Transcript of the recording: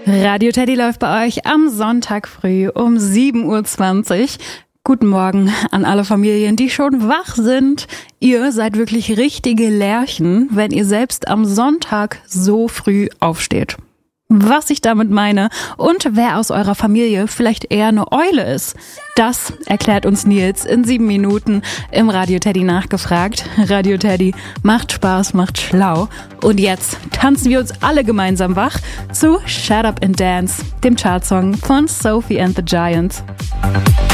Radio Teddy läuft bei euch am Sonntag früh um 7:20 Uhr. Guten Morgen an alle Familien, die schon wach sind. Ihr seid wirklich richtige Lerchen, wenn ihr selbst am Sonntag so früh aufsteht. Was ich damit meine und wer aus eurer Familie vielleicht eher eine Eule ist, das erklärt uns Nils in 7 Minuten im Radio Teddy nachgefragt. Radio Teddy macht Spaß, macht schlau. Und jetzt tanzen wir uns alle gemeinsam wach zu Shut Up and Dance, dem Chartsong von Sophie and the Giants.